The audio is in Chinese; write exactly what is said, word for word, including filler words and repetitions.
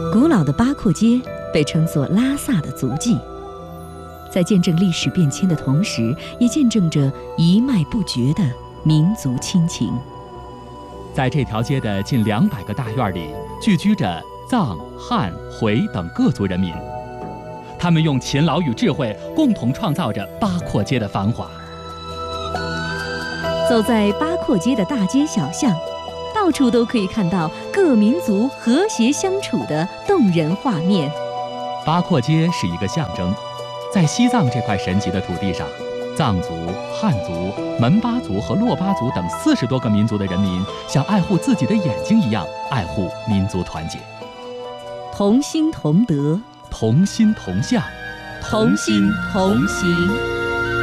古老的八廓街被称作拉萨的足迹，在见证历史变迁的同时，也见证着一脉不绝的民族亲情。 在这条街的近两百个大院里，聚居着藏、汉、回等各族人民，他们用勤劳与智慧，共同创造着八廓街的繁华。 走在八廓街的大街小巷，到处都可以看到各民族和谐相处的动人画面。 八廓街是一个象征，在西藏这块神奇的土地上，藏族、汉族、门巴族和珞巴族等四十多个民族的人民，像爱护自己的眼睛一样爱护民族团结。 同心同德， 同心同向， 同心同行。